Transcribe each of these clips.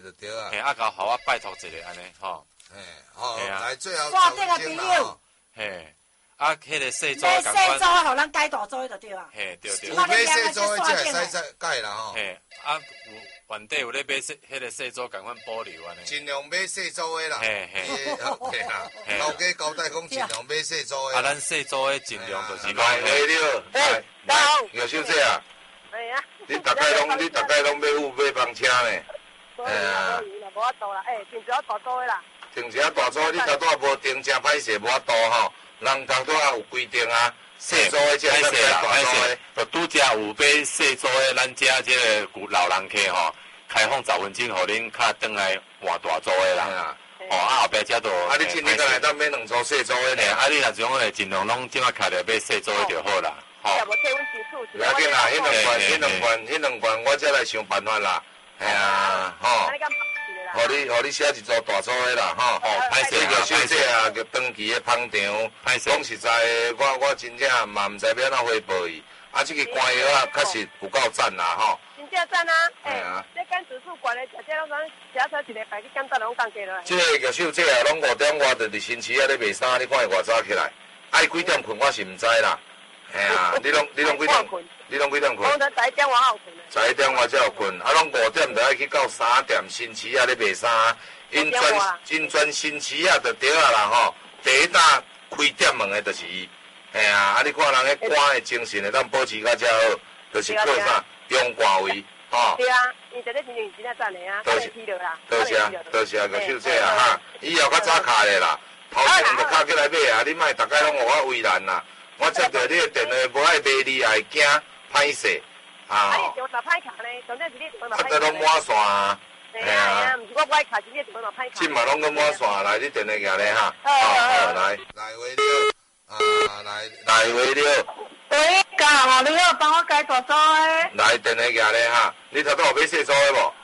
就对啊。 嘿，啊，甲互我拜托一下安尼吼。 嘿，哦，来最后挂这个朋友。 嘿，啊，迄个细组买共款。 细组的，互咱改大组的就对啊。 嘿，对。 有买细组的才会使改啦吼。 嘿，啊有原底有咧买迄个细组共款保留安尼。 尽量买细组的啦。 嘿。 嘿啦，老家交代讲尽量买细组的。 啊，咱细组的尽量就是来了，来，有小姐啊。 哎呀。 你大概拢买房车呢？ 哎呀。无法度啦，定一下大组的啦。 定一下大组，你头拄仔无定真歹势，无法度吼。人头拄仔有规定啊，细组的才使大组的。 就拄则有买细组的，咱遮即个老人客吼，开放10分钟，互恁较转来换大组的啦。哦，后壁遮都。 啊，你今年个来当买2组细组的呢？ 啊，你若种诶，尽量拢即摆徛着买细组的就好啦。 吼。无替阮支出。 不要紧啦，迄两罐，我才来想办法啦。系啊，吼。互你写一组大组的啦，吼。 歹势个小姐啊，个长期的捧场。讲实在的，我真正嘛毋知要安怎回报伊。啊，这个官药啊，确实有够赞啦，吼。 真正赞啊！这干指数管的，这拢写出一个牌去简单拢降低落来。 这个玉秀姐啊，拢5点外就伫新市啊咧卖衫，你看伊偌早起来，爱几点困我是毋知啦。嘿啊，你拢几点？你拢几点困？ 我才11点外有困。 11点外才有困，啊，拢5点就爱去到3点新市啊咧卖衫，因专新市啊就对啊啦吼。第一单开店门的就是伊，嘿啊，啊你看人迄官的精神会当保持较遮好，就是靠啥中官位，吼。 对啊，伊这个真正赞的啊，多谢个秀姐啊哈，以后较早卡咧啦，头前就卡起来买啊，你莫逐摆拢互我为难啦。我接到你的电话，无爱卖你，也会惊歹势啊。 啊，你电话歹卡咧，重点是你电话歹卡。 啊，都拢满线啊。 系啊，毋是我不爱卡，是你电话歹卡。 即嘛拢搁满线，来你电话举咧哈。 好， 来为了啊，来为了。 喂，教好，你好，帮我改大组诶。 来电话举咧哈，你头拄有买细组的无？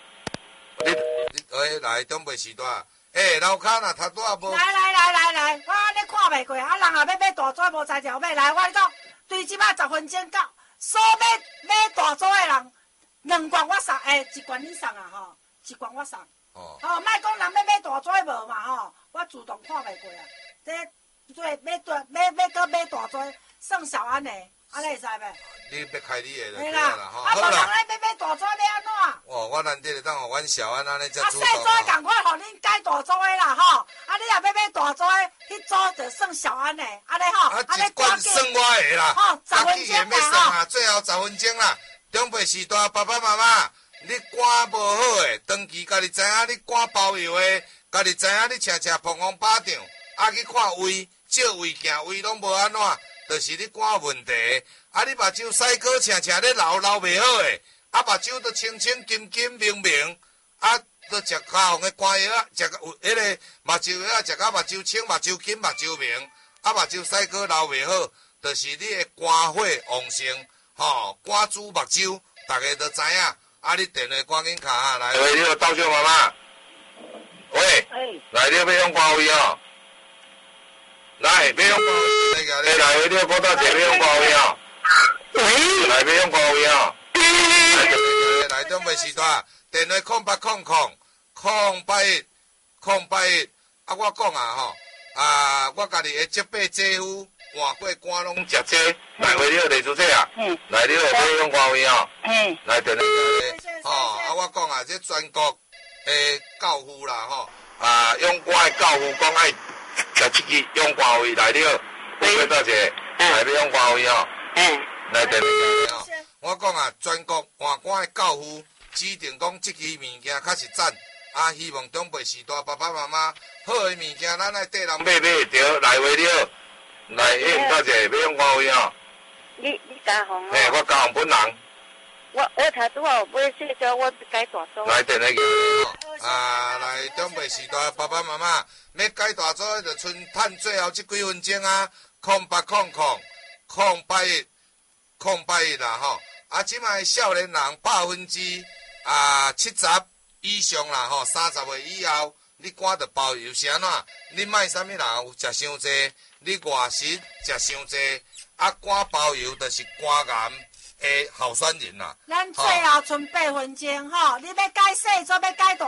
你来中北时段。楼骹若头拄仔无。 来，我安尼看袂过，啊人也要买大组，无才调买。来，我讲，对即摆10分钟到，所买大组的人，2罐我送，1罐你送啊吼，1罐我送。哦，莫讲人要买大组的无嘛吼，我自动看袂过啊。这要买大组，算小安尼，安尼会使袂？ 你要开你的就对啦， 吼。 啊，无人咧要买大组要安怎？ 哦，我难得当互阮小安安尼才主动。 细组共款，互恁改大组的啦吼。啊，你若要买大组的，迄组就算小安尼，安尼吼。 啊，一罐算我的啦。 吼，10分钟啦吼。最后10分钟啦，中北时段爸爸妈妈，你肝无好的，长期家己知影你肝包药的，家己知影你吃碰风巴掌，啊去看胃，照胃镜，胃拢无安怎，就是你肝有问题。啊，你目睭洗过请咧流袂好诶，啊目睭都清清金金明明，啊都食加红诶肝药啊，食有迄个目睭药啊，食到目睭清、目睭金、目睭明，啊目睭洗过流袂好，就是你诶肝火旺盛，吼肝主目睭，大家都知影。啊，你电话赶紧卡下来。 喂，你好，道秀妈妈。喂。来，你要用肝位哦。来，要用肝位。来，你要拨到这边用肝位哦。喂，来要用光位哦。 来中北时段，电话0800-081-081。啊，我讲啊吼，我家己的叔伯姐夫换过肝拢食这，来为了李主席啊，来你要用光位哦。来电话吼，我讲啊，这全国的教父啦吼， 用肝的教父讲爱食这支用肝位来了，有到这，来要用肝位哦。来电话吼，我讲啊，全国换肝的教父指定讲这支物件较实赞，希望中北时代爸爸妈妈好的物件，咱来缀人买着来为了，来用到这要用肝位哦。 你加红哦。 我加红本人。 我才拄好买细组，我改大组。 来电话吼，来中北时代爸爸妈妈要改大组，就剩趁最后这几分钟啊，0800-081-081啦吼。即卖少年人70%以上啦吼，30岁以后，你肝着包油是安怎？你莫啥物人有食伤济，你外食食伤济，肝包油就是肝癌。 的候选人啦。 咱最后剩8分钟吼，你要改细做要改大。